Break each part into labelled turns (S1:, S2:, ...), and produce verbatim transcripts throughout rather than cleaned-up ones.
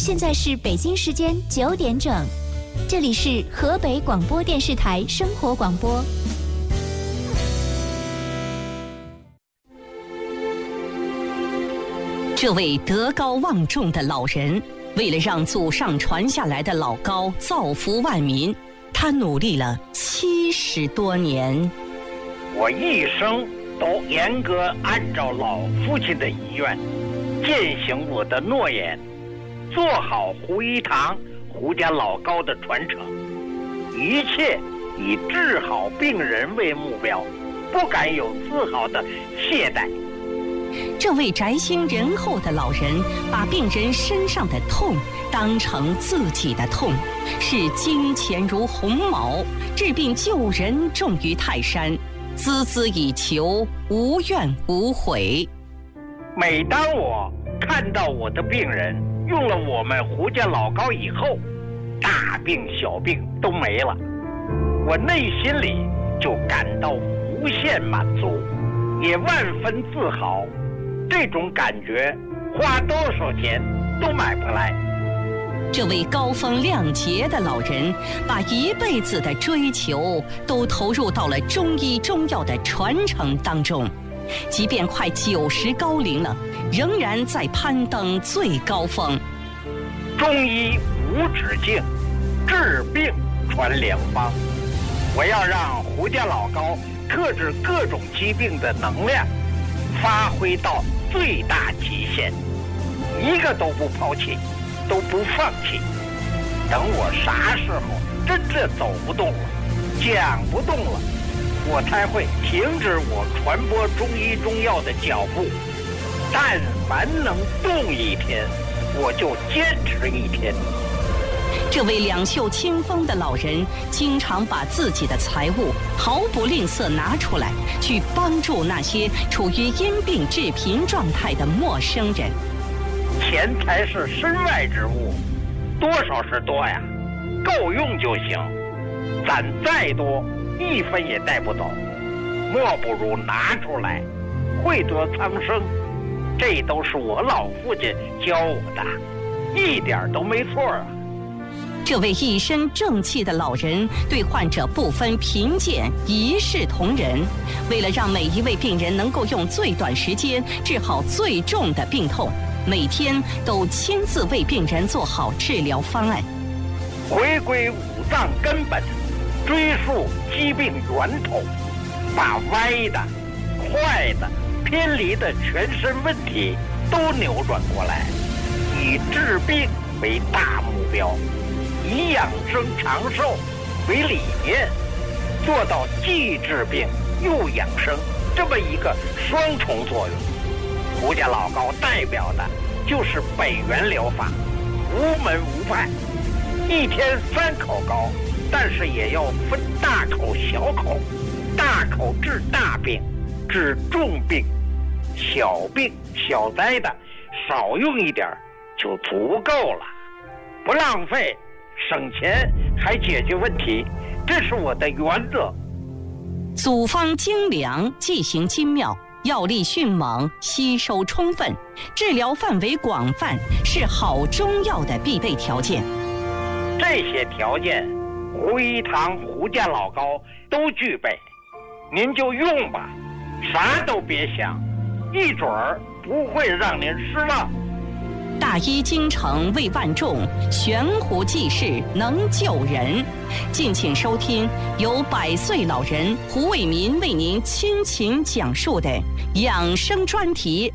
S1: 现在是北京时间九点整，这里是河北广播电视台生活广播。
S2: 这位德高望重的老人，为了让祖上传下来的老高造福万民，他努力了七十多年。
S3: 我一生都严格按照老父亲的遗愿，践行我的诺言，做好胡一堂胡家老高的传承，一切以治好病人为目标，不敢有丝毫的懈怠。
S2: 这位宅心仁厚的老人，把病人身上的痛当成自己的痛，视金钱如鸿毛，治病救人重于泰山，孜孜以求，无怨无悔。
S3: 每当我看到我的病人用了我们胡家老高以后，大病小病都没了，我内心里就感到无限满足，也万分自豪。这种感觉花多少钱都买不来。
S2: 这位高风亮节的老人，把一辈子的追求都投入到了中医中药的传承当中，即便快九十高龄了，仍然在攀登最高峰。
S3: 中医无止境，治病传良方。我要让胡家老高克制各种疾病的能量发挥到最大极限，一个都不抛弃，都不放弃。等我啥时候真正走不动了，讲不动了，我才会停止我传播中医中药的脚步。但凡能动一天，我就坚持一天。
S2: 这位两袖清风的老人，经常把自己的财物毫不吝啬拿出来，去帮助那些处于因病致贫状态的陌生人。
S3: 钱财是身外之物，多少是多呀，够用就行。攒再多，一分也带不走，莫不如拿出来，惠泽苍生。这都是我老父亲教我的，一点都没错啊。
S2: 这位一身正气的老人，对患者不分贫贱，一视同仁。为了让每一位病人能够用最短时间治好最重的病痛，每天都亲自为病人做好治疗方案。
S3: 回归五脏根本，追溯疾病源头，把歪的、坏的、偏离的全身问题都扭转过来，以治病为大目标，以养生长寿为理念，做到既治病又养生这么一个双重作用。胡家老高代表的就是北元疗法，无门无派，一天三口高，但是也要分大口小口，大口治大病，治重病，小病小灾的少用一点就足够了，不浪费，省钱还解决问题，这是我的原则。
S2: 组方精良，剂型精妙，药力迅猛，吸收充分，治疗范围广泛，是好中药的必备条件。
S3: 这些条件，胡一堂胡家老高都具备，您就用吧，啥都别想，一准儿不会让您失望。
S2: 大医精诚为万众，悬壶济世能救人。敬请收听由百岁老人胡伟民为您倾情讲述的养生专题。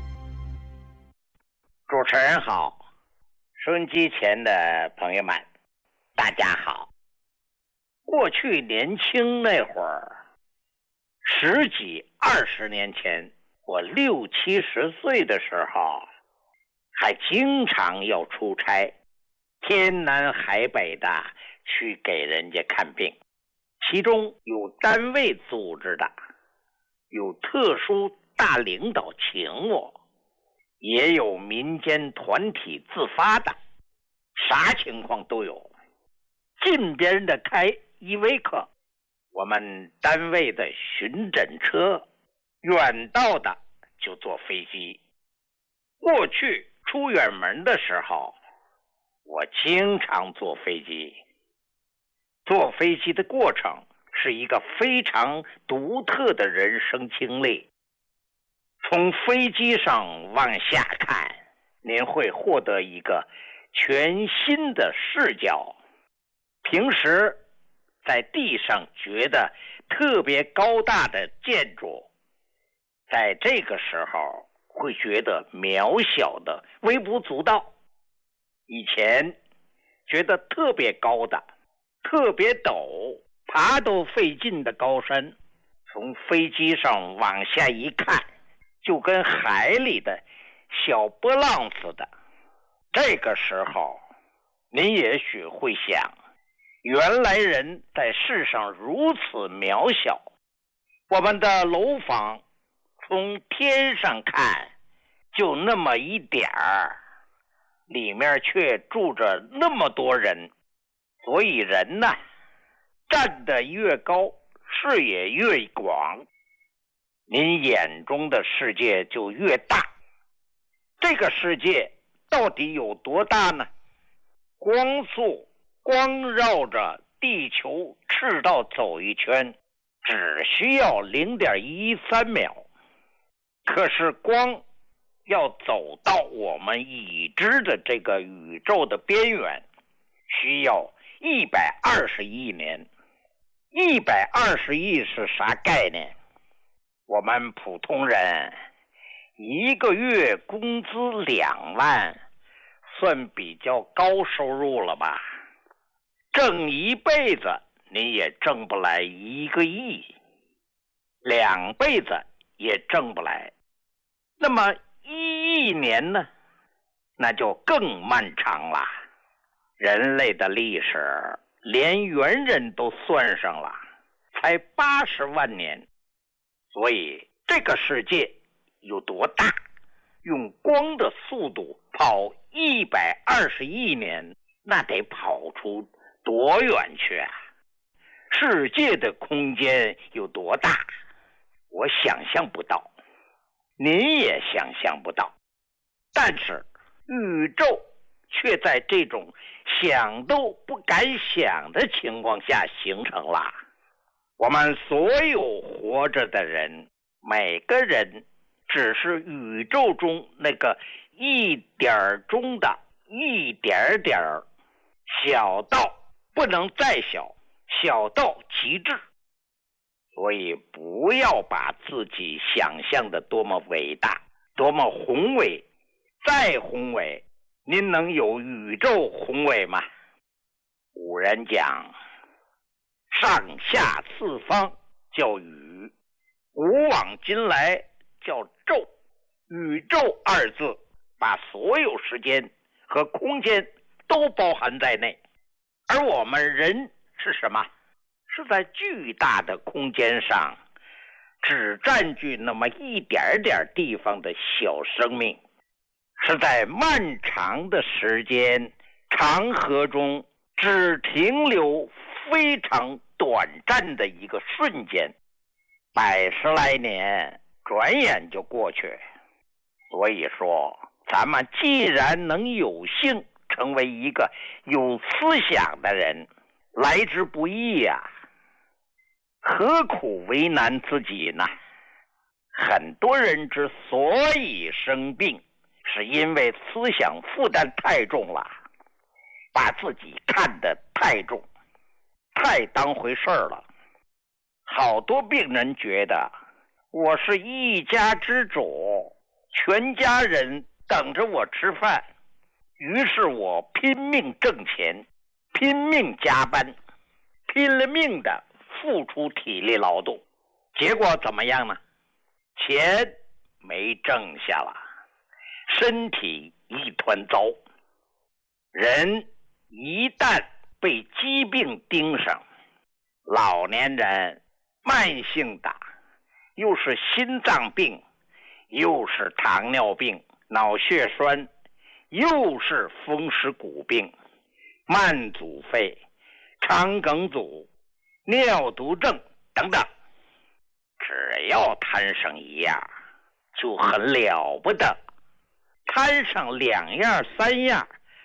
S3: 主持人好，收音机前的朋友们大家好。过去年轻那会儿，十几二十年前，我六七十岁的时候，还经常要出差，天南海北的去给人家看病，其中有单位组织的，有特殊大领导请我，也有民间团体自发的，啥情况都有。近边的开依维柯，我们单位的巡诊车，远道的就坐飞机。过去出远门的时候， 我经常坐飞机，坐飞机的过程是一个非常独特的人生经历。从飞机上往下看，您会获得一个全新的视角。平时在地上觉得特别高大的建筑，在这个时候会觉得渺小的微不足道。以前觉得特别高的特别陡爬都费劲的高山，从飞机上往下一看，就跟海里的小波浪似的。这个时候您也许会想，原来人在世上如此渺小，我们的楼房从天上看就那么一点儿，里面却住着那么多人。所以人呢，站得越高，视野越广，您眼中的世界就越大。这个世界到底有多大呢？光速光绕着地球赤道走一圈，只需要 零点一三秒。可是光要走到我们已知的这个宇宙的边缘，需要一百二十亿年。一百二十亿是啥概念？我们普通人一个月工资两万，算比较高收入了吧？挣一辈子你也挣不来一个亿，两辈子也挣不来。那么一亿年呢？那就更漫长了。人类的历史连猿人都算上了，才八十万年。所以这个世界有多大？用光的速度跑一百二十亿年，那得跑出多远去啊？世界的空间有多大？我想象不到，您也想象不到。但是宇宙却在这种想都不敢想的情况下形成了。我们所有活着的人，每个人只是宇宙中那个一点中的一点点，小到不能再小，小到极致。所以不要把自己想象的多么伟大，多么宏伟。再宏伟，您能有宇宙宏伟吗？古人讲，上下四方叫宇，古往今来叫宙。宇宙二字把所有时间和空间都包含在内。而我们人是什么？是在巨大的空间上只占据那么一点点地方的小生命，是在漫长的时间长河中只停留非常短暂的一个瞬间，百十来年转眼就过去。所以说咱们既然能有幸成为一个有思想的人，来之不易呀、啊，何苦为难自己呢？很多人之所以生病，是因为思想负担太重了，把自己看得太重，太当回事了。好多病人觉得我是一家之主，全家人等着我吃饭，于是我拼命挣钱，拼命加班，拼了命的付出体力劳动，结果怎么样呢？钱没挣下了，身体一团糟。人一旦被疾病盯上，老年人慢性的，又是心脏病，又是糖尿病、脑血栓，又是风湿骨病、慢阻肺、肠梗阻、尿毒症等等，只要摊上一样就很了不得，摊上两样三样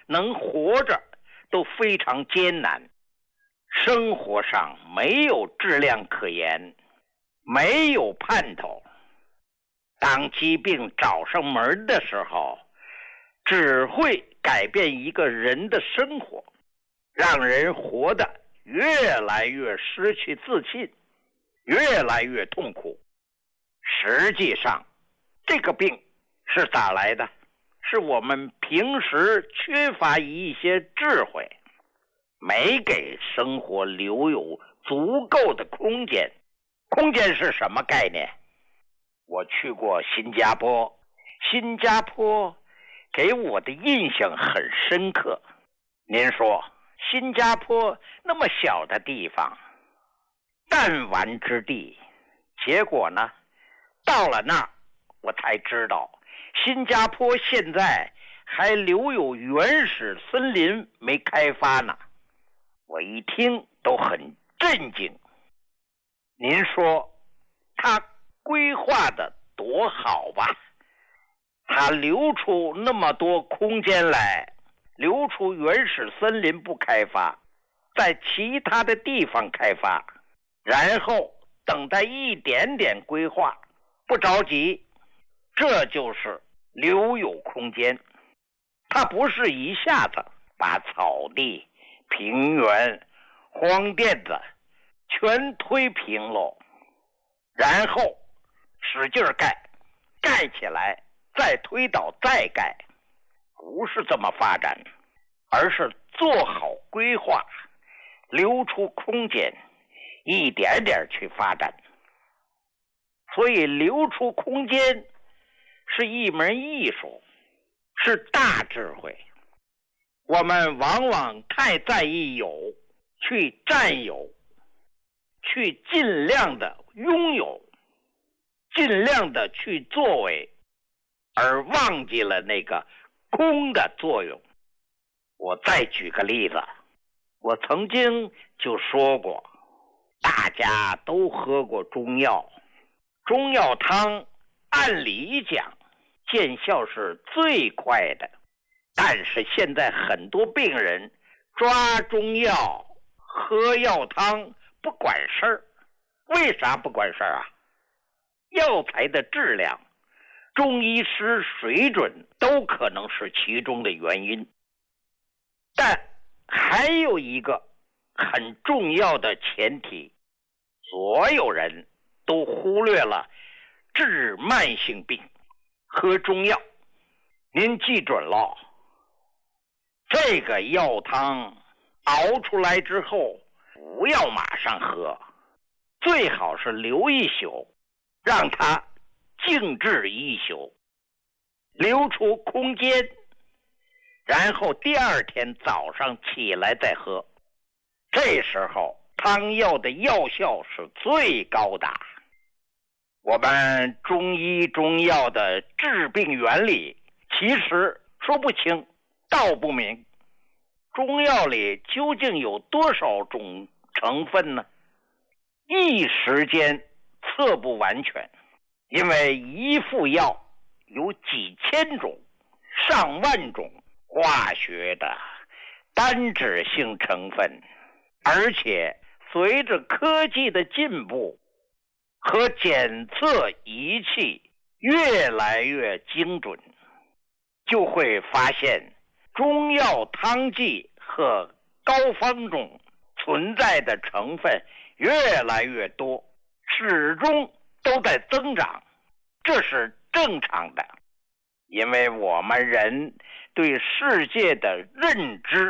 S3: 能活着都非常艰难，生活上没有质量可言，没有盼头。当疾病找上门的时候，只会改变一个人的生活，让人活得越来越失去自信，越来越痛苦。实际上，这个病是咋来的？是我们平时缺乏一些智慧，没给生活留有足够的空间。空间是什么概念？我去过新加坡，新加坡给我的印象很深刻。您说，新加坡那么小的地方，弹丸之地，结果呢，到了那儿我才知道，新加坡现在还留有原始森林没开发呢。我一听都很震惊。您说他规划的多好吧？他留出那么多空间来，留出原始森林不开发，在其他的地方开发，然后等待一点点规划，不着急，这就是留有空间。他不是一下子把草地、平原、荒甸子全推平喽，然后使劲盖，盖起来再推倒再盖，不是这么发展，而是做好规划，留出空间，一点点去发展。所以留出空间是一门艺术，是大智慧。我们往往太在意有，去占有，去尽量的拥有，尽量的去作为，而忘记了那个空的作用。我再举个例子，我曾经就说过，大家都喝过中药，中药汤按理讲见效是最快的，但是现在很多病人抓中药喝药汤不管事儿。为啥不管事儿啊？药材的质量、中医师水准都可能是其中的原因。但还有一个很重要的前提，所有人都忽略了治慢性病喝中药。您记准了，这个药汤熬出来之后不要马上喝，最好是留一宿，让它静置一宿，留出空间，然后第二天早上起来再喝。这时候汤药的药效是最高的。我们中医中药的治病原理其实说不清道不明，中药里究竟有多少种成分呢？一时间测不完全，因为一副药有几千种、上万种化学的单质性成分，而且随着科技的进步和检测仪器越来越精准，就会发现中药汤剂和膏方中存在的成分越来越多，始终都在增长，这是正常的。因为我们人对世界的认知